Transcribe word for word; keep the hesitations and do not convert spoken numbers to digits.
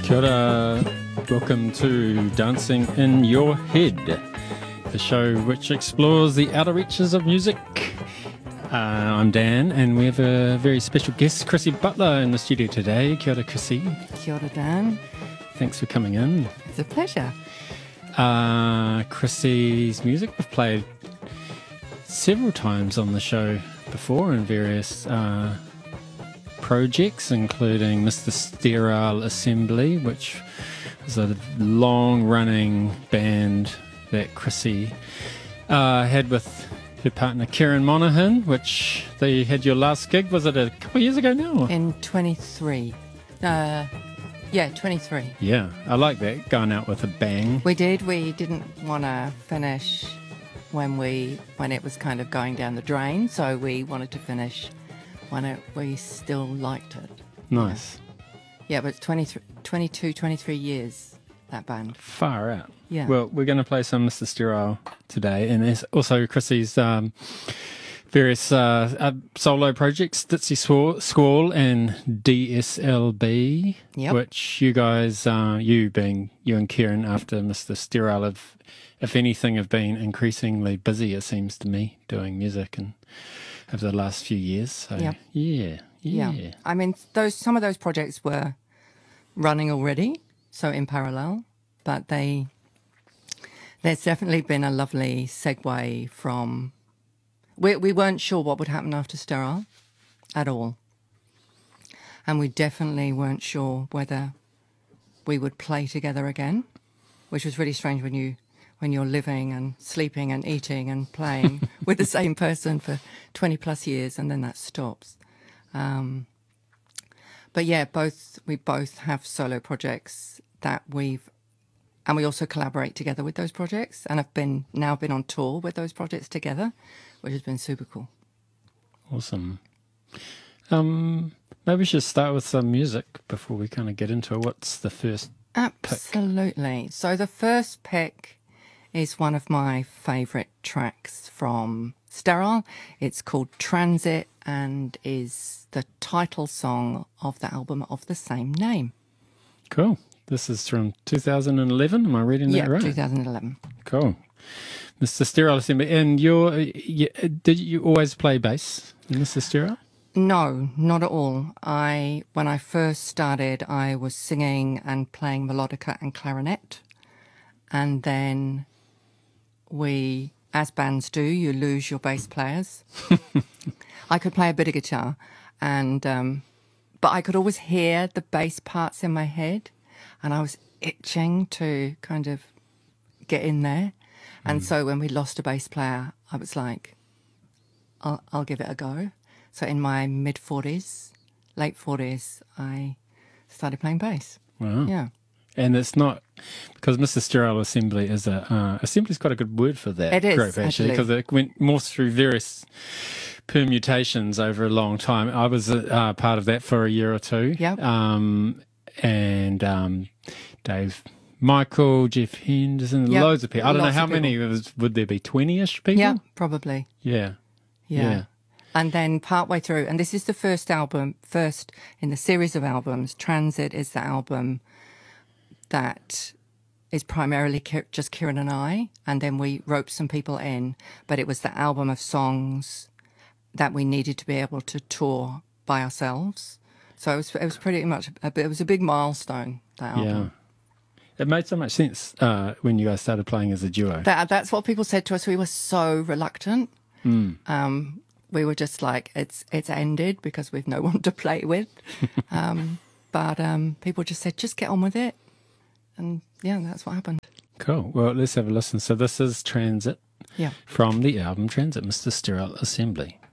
Kia ora. Welcome to Dancing in Your Head, the show which explores the outer reaches of music. Uh, I'm Dan, and we have a very special guest, Chrissy Butler, in the studio today. Kia ora, Chrissy. Kia ora, Dan. Thanks for coming in. It's a pleasure. Uh, Chrissy's music we've played several times on the show before in various uh, projects, including Mister Sterile Assembly, which is a long-running band that Chrissy uh, had with her partner Kieran Monaghan, which they had your last gig, was it a couple of years ago now? In twenty-three. Uh, yeah, twenty-three. Yeah, I like that, going out with a bang. We did. We didn't want to finish when we when it was kind of going down the drain, so we wanted to finish when it, we still liked it. Nice. Yeah, but it's twenty-three, twenty-two, twenty-three years, that band. Far out. Yeah. Well, we're going to play some Mister Sterile today, and there's also Chrissy's um, various uh, uh, solo projects, Ditzy Squall, Squall and D S L B, Yep. which you guys, uh, you being you and Kieran, after Mister Sterile, have, if anything, have been increasingly busy, it seems to me, doing music and over the last few years. So, Yep. yeah, yeah. Yeah. I mean, those some of those projects were running already, so in parallel, but they there's definitely been a lovely segue from. We we weren't sure what would happen after Sterile at all, and we definitely weren't sure whether we would play together again, which was really strange when you when you're living and sleeping and eating and playing with the same person for twenty plus years, and then that stops. Um, but yeah, both we both have solo projects that we've, and we also collaborate together with those projects, and have been now been on tour with those projects together, which has been super cool. Awesome. Um, maybe we should start with some music before we kind of get into it. What's the first Absolutely. So the first pick is one of my favourite tracks from Sterile. It's called Transit and is the title song of the album of the same name. Cool. This is from two thousand eleven. Am I reading that Yeah, right? twenty eleven. Cool. Mister Sterile Assembly. And you're, you, did you always play bass in Mister Sterile? No, not at all. I when I first started, I was singing and playing melodica and clarinet, and then we, as bands do, you lose your bass players. I could play a bit of guitar, and um, but I could always hear the bass parts in my head, and I was itching to kind of get in there. And Mm. so when we lost a bass player, I was like, I'll, I'll give it a go. So in my mid-forties, late forties, I started playing bass. Wow. Yeah. And it's not, because Mister Sterile Assembly is a, uh, assembly's quite a good word for that It is, group, actually, actually. because it went more through various permutations over a long time. I was uh, part of that for a year or two. Yep. Um, and um, Dave Michael, Jeff Henderson, Yep. loads of people. I don't know Lots how of many, people. it was, would there be twenty-ish people? Yeah, probably. Yeah. Yeah. Yeah. And then partway through, and this is the first album, first in the series of albums, Transit is the album that is primarily Ki- just Kieran and I, and then we roped some people in, but it was the album of songs that we needed to be able to tour by ourselves. So it was, it was pretty much, a, it was a big milestone, that album. Yeah. It made so much sense uh, when you guys started playing as a duo. That, that's what people said to us. We were so reluctant. Mm. Um, we were just like, it's it's ended because we've no one to play with. um, but um, people just said, just get on with it. And yeah, that's what happened. Cool. Well, let's have a listen. So this is Transit Yeah. from the album Transit, Mister Sterile Assembly.